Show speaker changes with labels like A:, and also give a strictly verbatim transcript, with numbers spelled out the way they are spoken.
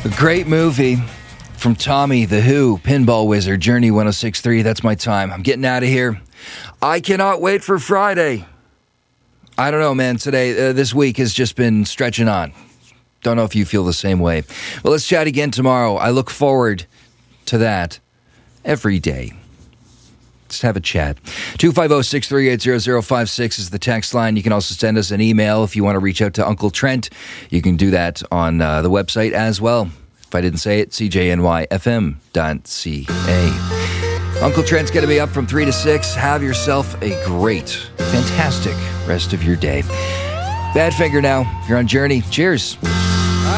A: A great movie from Tommy, The Who, Pinball Wizard, Journey one oh six point three. That's my time. I'm getting out of here. I cannot wait for Friday. I don't know, man. Today, uh, this week has just been stretching on. Don't know if you feel the same way. Well, let's chat again tomorrow. I look forward to that every day. Let's have a chat. two five zero, six three eight, zero zero five six is the text line. You can also send us an email if you want to reach out to Uncle Trent. You can do that on uh, the website as well. If I didn't say it, c j n y f m dot c a. Uncle Trent's going to be up from three to six. Have yourself a great, fantastic rest of your day. Badfinger now. You're on Journey. Cheers.